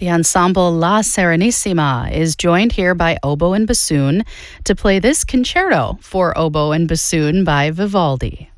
The ensemble La Serenissima is joined here by oboe and bassoon to play this concerto for oboe and bassoon by Vivaldi.